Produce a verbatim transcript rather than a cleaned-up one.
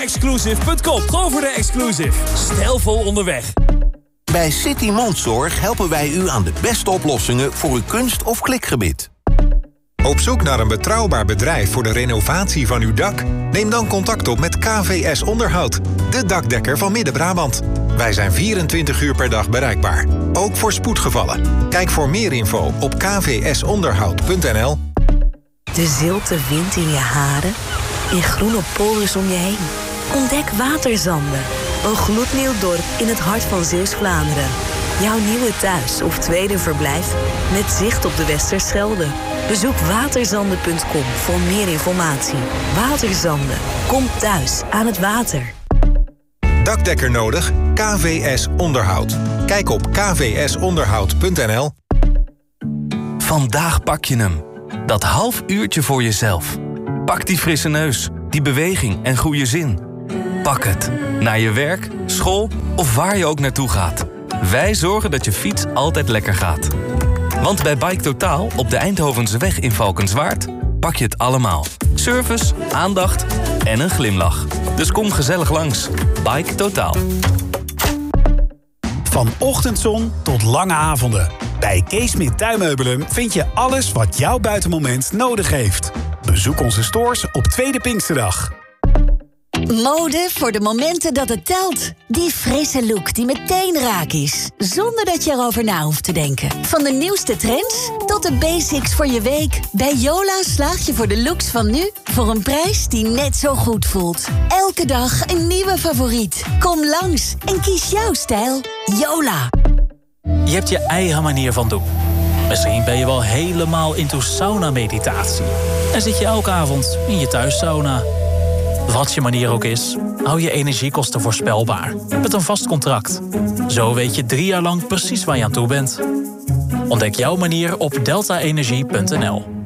exclusive punt com. Gewoon voor de exclusive. Stijlvol onderweg. Bij City Mondzorg helpen wij u aan de beste oplossingen voor uw kunst- of klikgebied. Op zoek naar een betrouwbaar bedrijf voor de renovatie van uw dak? Neem dan contact op met K V S Onderhoud, de dakdekker van Midden-Brabant. Wij zijn vierentwintig uur per dag bereikbaar, ook voor spoedgevallen. Kijk voor meer info op k v s onderhoud punt n l. De zilte wind in je haren, in groene polders om je heen. Ontdek Waterzanden, een gloednieuw dorp in het hart van Zeeuws-Vlaanderen. Jouw nieuwe thuis of tweede verblijf met zicht op de Westerschelde. Bezoek waterzanden punt com voor meer informatie. Waterzanden, kom thuis aan het water. Dakdekker nodig? K V S Onderhoud. Kijk op k v s onderhoud punt n l. Vandaag pak je hem. Dat half uurtje voor jezelf. Pak die frisse neus, die beweging en goede zin. Pak het. Naar je werk, school of waar je ook naartoe gaat. Wij zorgen dat je fiets altijd lekker gaat. Want bij Bike Totaal op de Eindhovense weg in Valkenswaard pak je het allemaal. Service, aandacht en een glimlach. Dus kom gezellig langs. Bike Totaal. Van ochtendzon tot lange avonden. Bij Kees Smit Tuinmeubelen vind je alles wat jouw buitenmoment nodig heeft. Bezoek onze stores op Tweede Pinksterdag. Mode voor de momenten dat het telt. Die frisse look die meteen raak is. Zonder dat je erover na hoeft te denken. Van de nieuwste trends tot de basics voor je week. Bij Yola slaag je voor de looks van nu voor een prijs die net zo goed voelt. Elke dag een nieuwe favoriet. Kom langs en kies jouw stijl. Yola. Je hebt je eigen manier van doen. Misschien ben je wel helemaal into sauna-meditatie. En zit je elke avond in je thuissauna. Wat je manier ook is, hou je energiekosten voorspelbaar. Met een vast contract. Zo weet je drie jaar lang precies waar je aan toe bent. Ontdek jouw manier op delta energie punt n l.